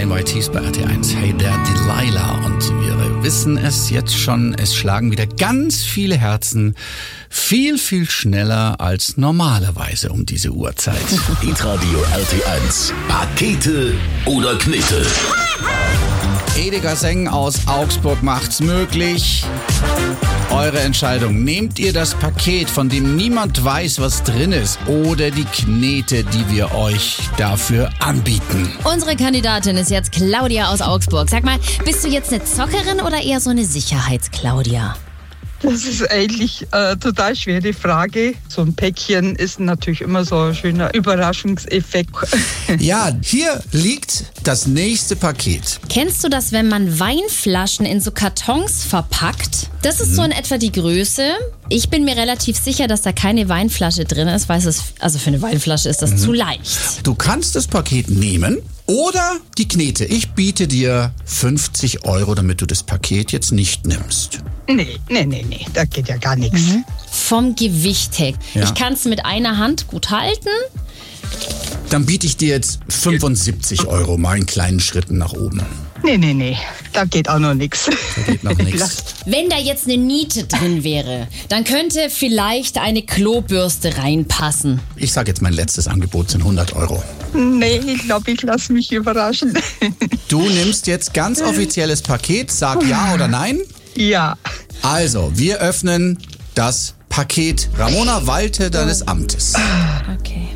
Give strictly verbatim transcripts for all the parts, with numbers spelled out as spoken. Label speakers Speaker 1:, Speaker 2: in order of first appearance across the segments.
Speaker 1: N Y Ts bei R T eins. Hey there, Delilah. Und wir wissen es jetzt schon, es schlagen wieder ganz viele Herzen viel, viel schneller als normalerweise um diese Uhrzeit.
Speaker 2: Hitradio R T eins. Pakete oder Knete?
Speaker 1: Edeka Seng aus Augsburg macht's möglich. Eure Entscheidung. Nehmt ihr das Paket, von dem niemand weiß, was drin ist, oder die Knete, die wir euch dafür anbieten?
Speaker 3: Unsere Kandidatin ist jetzt Claudia aus Augsburg. Sag mal, bist du jetzt eine Zockerin oder eher so eine Sicherheits-Claudia?
Speaker 4: Das ist eigentlich eine total schwere Frage. So ein Päckchen ist natürlich immer so ein schöner Überraschungseffekt.
Speaker 1: Ja, hier liegt das nächste Paket.
Speaker 3: Kennst du das, wenn man Weinflaschen in so Kartons verpackt? Das ist mhm. so in etwa die Größe. Ich bin mir relativ sicher, dass da keine Weinflasche drin ist, weil es ist, also für eine Weinflasche ist das mhm. zu leicht.
Speaker 1: Du kannst das Paket nehmen oder die Knete. Ich biete dir fünfzig Euro, damit du das Paket jetzt nicht nimmst.
Speaker 4: Nee, nee, nee, nee, da geht ja gar nichts. Mhm.
Speaker 3: Vom Gewicht her.
Speaker 1: Ja.
Speaker 3: Ich kann es mit einer Hand gut halten.
Speaker 1: Dann biete ich dir jetzt fünfundsiebzig Euro, mal in kleinen Schritten nach oben.
Speaker 4: Nee, nee, nee, da geht auch noch nichts.
Speaker 1: Da geht noch nichts.
Speaker 3: Wenn da jetzt eine Niete drin wäre, dann könnte vielleicht eine Klobürste reinpassen.
Speaker 1: Ich sage jetzt, mein letztes Angebot sind hundert Euro.
Speaker 4: Nee, ich glaube, ich lasse mich überraschen.
Speaker 1: Du nimmst jetzt ganz offizielles Paket, sag ja oder nein.
Speaker 4: Ja.
Speaker 1: Also, wir öffnen das Paket. Ramona, walte deines Amtes.
Speaker 3: Okay.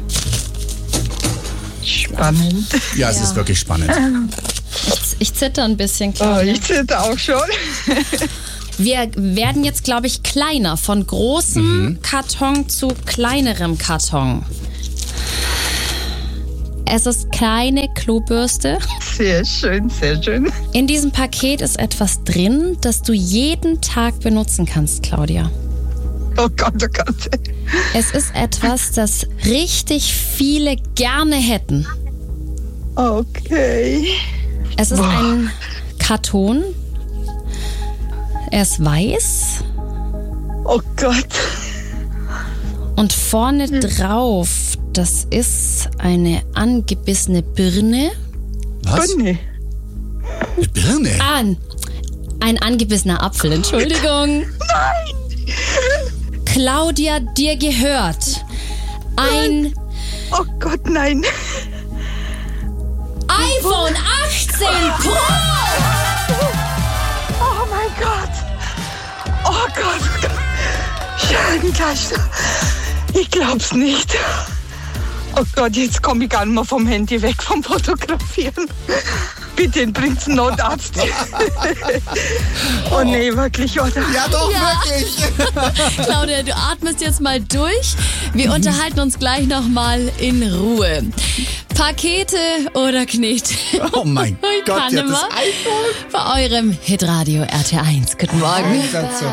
Speaker 4: Spannend.
Speaker 1: Ja, es
Speaker 3: Ja.
Speaker 1: ist wirklich spannend.
Speaker 3: Ich, ich zitter ein bisschen,
Speaker 4: Oh,
Speaker 3: Claudia.
Speaker 4: ich zitter auch schon.
Speaker 3: Wir werden jetzt, glaube ich, kleiner. Von großem
Speaker 1: Mhm.
Speaker 3: Karton zu kleinerem Karton. Es ist keine Klobürste.
Speaker 4: Sehr schön, sehr schön.
Speaker 3: In diesem Paket ist etwas drin, das du jeden Tag benutzen kannst, Claudia.
Speaker 4: Oh Gott, oh Gott.
Speaker 3: Es ist etwas, das richtig viele gerne hätten.
Speaker 4: Okay.
Speaker 3: Es ist
Speaker 4: Boah.
Speaker 3: ein Karton. Er ist weiß.
Speaker 4: Oh Gott.
Speaker 3: Und vorne drauf, das ist eine angebissene Birne.
Speaker 1: Was?
Speaker 4: Bunny.
Speaker 1: Eine Birne?
Speaker 3: Ah, ein angebissener Apfel, Entschuldigung.
Speaker 4: Nein.
Speaker 3: Claudia, dir gehört ein
Speaker 4: Oh Gott, nein.
Speaker 3: iPhone achtzehn Pro.
Speaker 4: Oh mein Gott. Oh Gott, oh Gott. Scheibenkleister. Ich glaub's nicht. Oh Gott, jetzt komme ich gar nicht mehr vom Handy weg, vom Fotografieren. Bitte bringt's einen Notarzt. Oh nee, wirklich, oder?
Speaker 1: Ja, doch,
Speaker 3: Ja.
Speaker 1: wirklich.
Speaker 3: Claudia, du atmest jetzt mal durch. Wir unterhalten uns gleich nochmal in Ruhe. Pakete oder Knete?
Speaker 1: Oh mein
Speaker 3: Ich
Speaker 1: Gott,
Speaker 3: kann
Speaker 1: ja, das
Speaker 3: immer.
Speaker 1: iPhone.
Speaker 3: Bei eurem Hitradio R T eins. Guten Morgen.